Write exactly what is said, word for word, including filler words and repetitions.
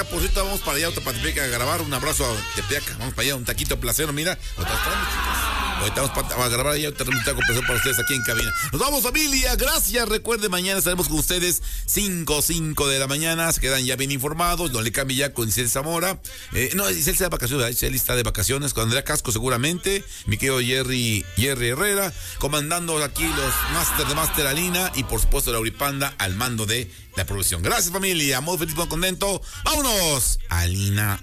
Por cierto, vamos para allá, a Tepeaca, a grabar. Un abrazo a Tepeaca. Vamos para allá, un taquito placero, mira. Ahorita estamos, chicos. Ahorita vamos para, a grabar allá, un taco placero para ustedes aquí en cabina. Nos vamos, familia. Gracias. Recuerden, mañana estaremos con ustedes cinco, cinco de la mañana. Se quedan ya bien informados. No le cambie ya con Isel Zamora. Eh, no, Isel está de vacaciones. Isel está de vacaciones con Andrea Casco seguramente. Mi querido Jerry, Jerry Herrera. Comandando aquí los Master de Master Alina. Y por supuesto, Lauripanda al mando de la producción. Gracias, familia. Muy feliz, muy contento. Vámonos, Alina.